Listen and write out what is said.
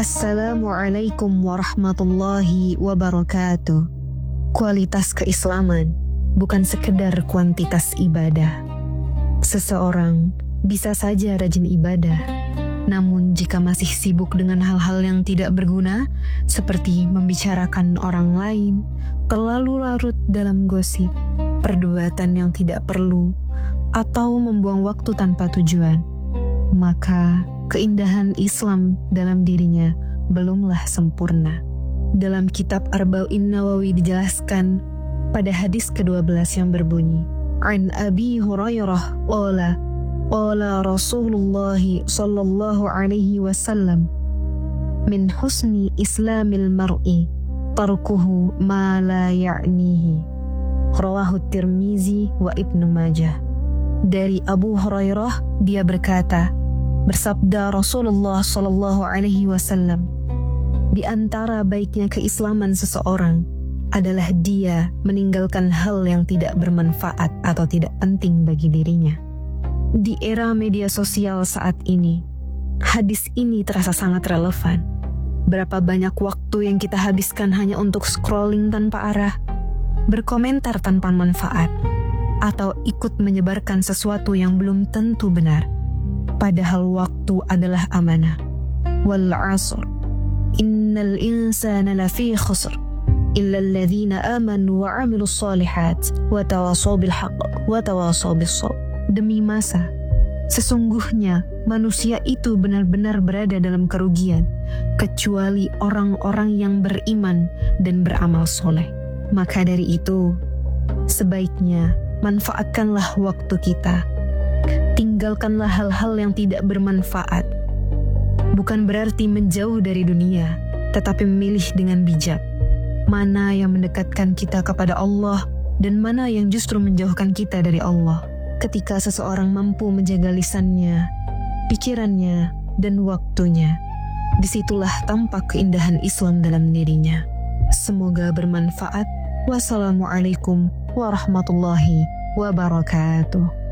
Assalamualaikum warahmatullahi wabarakatuh. Kualitas keislaman bukan sekedar kuantitas ibadah. Seseorang bisa saja rajin ibadah, namun jika masih sibuk dengan hal-hal yang tidak berguna, seperti membicarakan orang lain, terlalu larut dalam gosip, perdebatan yang tidak perlu, atau membuang waktu tanpa tujuan, maka keindahan Islam dalam dirinya belumlah sempurna. Dalam kitab Arba'in Nawawi dijelaskan pada hadis ke-12 yang berbunyi, An Abi Hurairah qala Rasulullah sallallahu alaihi wasallam, min husni islamil mar'i tarkuhu ma la ya'nihi. Rawahu Tirmizi wa Ibnu Majah. Dari Abu Hurairah, dia berkata, bersabda Rasulullah sallallahu alaihi wasallam, di antara baiknya keislaman seseorang adalah dia meninggalkan hal yang tidak bermanfaat atau tidak penting bagi dirinya. Di era media sosial saat ini, hadis ini terasa sangat relevan. Berapa banyak waktu yang kita habiskan hanya untuk scrolling tanpa arah, berkomentar tanpa manfaat, atau ikut menyebarkan sesuatu yang belum tentu benar. Padahal waktu adalah amanah. Wal 'ashr, innal insana lafi khusr, illa alladhina amanu wa 'amilus shalihat wa tawasaw bil haqq wa tawasaw bis sabr. Demi masa, sesungguhnya manusia itu benar-benar berada dalam kerugian, kecuali orang-orang yang beriman dan beramal soleh. Maka dari itu, sebaiknya manfaatkanlah waktu kita. Tinggalkanlah hal-hal yang tidak bermanfaat. Bukan berarti menjauh dari dunia, tetapi memilih dengan bijak. Mana yang mendekatkan kita kepada Allah dan mana yang justru menjauhkan kita dari Allah. Ketika seseorang mampu menjaga lisannya, pikirannya, dan waktunya, disitulah tampak keindahan Islam dalam dirinya. Semoga bermanfaat. Wassalamualaikum warahmatullahi wabarakatuh.